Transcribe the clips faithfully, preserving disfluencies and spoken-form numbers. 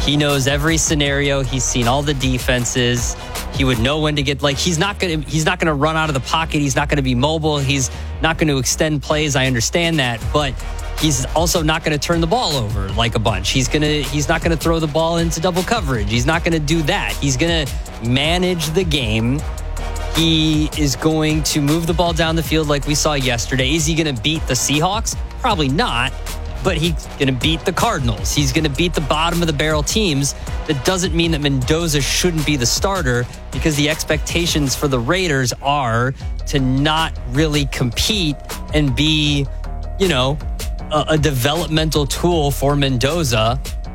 He knows every scenario. He's seen all the defenses. He would know when to get, like, he's not going to he's not going to run out of the pocket. He's not going to be mobile. He's not going to extend plays. I understand that, but he's also not going to turn the ball over like a bunch. He's going to he's not going to throw the ball into double coverage. He's not going to do that. He's going to manage the game. He is going to move the ball down the field like we saw yesterday. Is he going to beat the Seahawks? Probably not. But he's going to beat the Cardinals. He's going to beat the bottom of the barrel teams. That doesn't mean that Mendoza shouldn't be the starter, because the expectations for the Raiders are to not really compete and be, you know, a, a developmental tool for Mendoza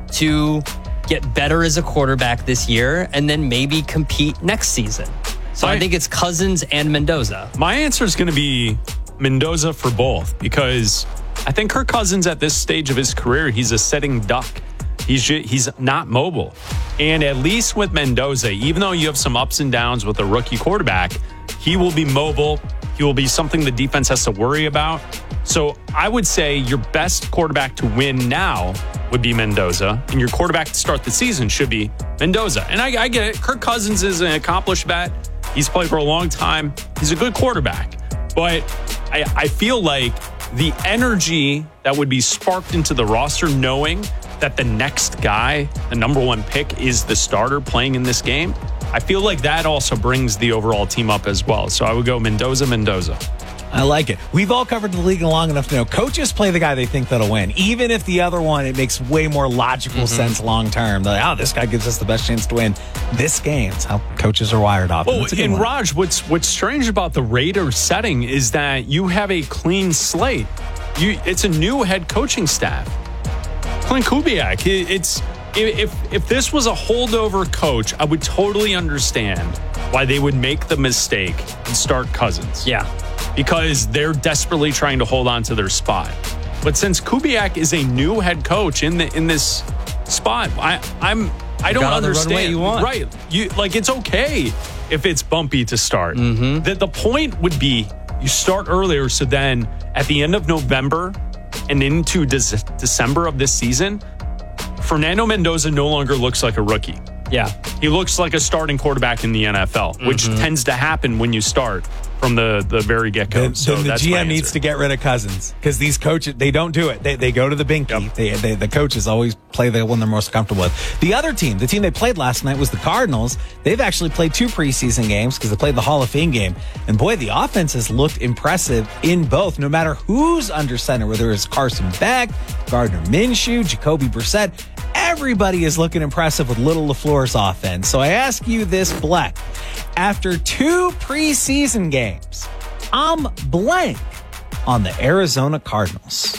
to get better as a quarterback this year and then maybe compete next season. So my, I think it's Cousins and Mendoza. My answer is going to be Mendoza for both, because I think Kirk Cousins at this stage of his career, he's a sitting duck. He's just, he's not mobile. And at least with Mendoza, even though you have some ups and downs with a rookie quarterback, he will be mobile. He will be something the defense has to worry about. So I would say your best quarterback to win now would be Mendoza, and your quarterback to start the season should be Mendoza. And I, I get it. Kirk Cousins is an accomplished vet. He's played for a long time. He's a good quarterback. But I, I feel like the energy that would be sparked into the roster knowing that the next guy, the number one pick, is the starter playing in this game, I feel like that also brings the overall team up as well. So I would go Mendoza, Mendoza. I like it. We've all covered the league long enough to know coaches play the guy they think that'll win. Even if the other one, it makes way more logical mm-hmm. sense long term. They're like, oh, this guy gives us the best chance to win this game. It's how coaches are wired off. Oh, and one. Raj, what's what's strange about the Raiders setting is that you have a clean slate. You, it's a new head coaching staff. Clint Kubiak. It, it's if if this was a holdover coach, I would totally understand why they would make the mistake and start Cousins. Yeah. Because they're desperately trying to hold on to their spot. But since Kubiak is a new head coach in the in this spot, I I'm I don't understand. You want. Right? You like it's okay if it's bumpy to start. Mm-hmm. The the point would be you start earlier, so then at the end of November and into De- December of this season, Fernando Mendoza no longer looks like a rookie. Yeah, he looks like a starting quarterback in the N F L, which mm-hmm. tends to happen when you start from the, the very get-go. Then, so then the that's G M needs to get rid of Cousins, because these coaches, they don't do it. They they go to the binky. Yep. They, they, the coaches always play the one they're most comfortable with. The other team, the team they played last night was the Cardinals. They've actually played two preseason games because they played the Hall of Fame game. And boy, the offense has looked impressive in both, no matter who's under center, whether it's Carson Beck, Gardner Minshew, Jacoby Brissett. Everybody is looking impressive with Little LaFleur's offense. So I ask you this, Bleck. After two preseason games, I'm blank on the Arizona Cardinals.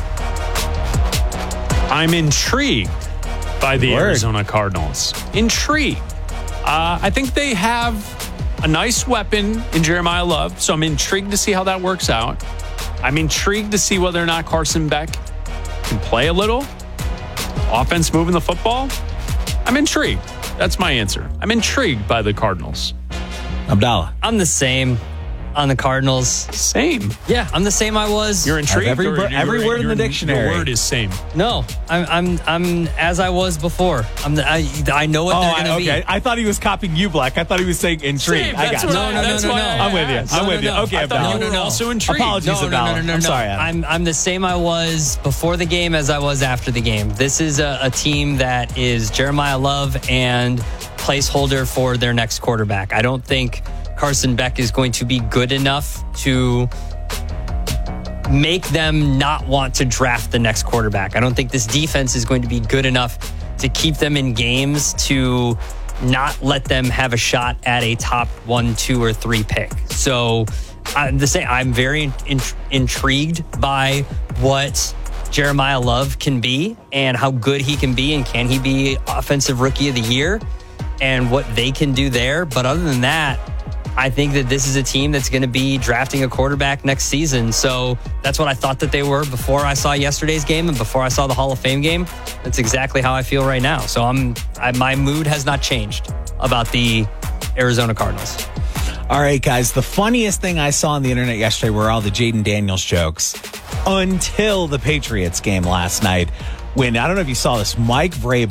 I'm intrigued by the Word. Arizona Cardinals. Intrigued. Uh, I think they have a nice weapon in Jeremiah Love, so I'm intrigued to see how that works out. I'm intrigued to see whether or not Carson Beck can play a little. Offense moving the football. I'm intrigued. That's my answer. I'm intrigued by the Cardinals. Abdallah. I'm the same on the Cardinals. Same. Yeah, I'm the same I was. You're intrigued? Every, or every you're, word in the dictionary. Your word is same. No, I'm I'm I'm as I was before. I'm the, I I know what oh, they're going to okay. be. I thought he was copying you, Black. I thought he was saying intrigued. Same, I that's got what you. No, no, that's no, no, why no. I I'm with you. asked. I'm No, with no, you. no. Okay, I thought Abdallah. you were also intrigued. Apologies, No, no, Abdallah. no, no, no, I'm no. sorry. Adam. I'm I'm the same I was before the game as I was after the game. This is a, a team that is Jeremiah Love and placeholder for their next quarterback. I don't think Carson Beck is going to be good enough to make them not want to draft the next quarterback. I don't think this defense is going to be good enough to keep them in games to not let them have a shot at a top one, two, or three pick. So I'm the same. I'm very in, intrigued by what Jeremiah Love can be and how good he can be, and can he be offensive rookie of the year and what they can do there. But other than that, I think that this is a team that's going to be drafting a quarterback next season. So that's what I thought that they were before I saw yesterday's game and before I saw the Hall of Fame game. That's exactly how I feel right now. So I'm I, my mood has not changed about the Arizona Cardinals. All right, guys. The funniest thing I saw on the internet yesterday were all the Jaden Daniels jokes until the Patriots game last night. When, I don't know if you saw this, Mike Vrabel